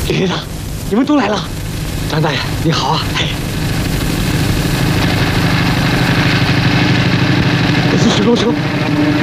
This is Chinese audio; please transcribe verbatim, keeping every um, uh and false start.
李连长，你们都来了。张大爷，你好啊！哎，这是水龙车。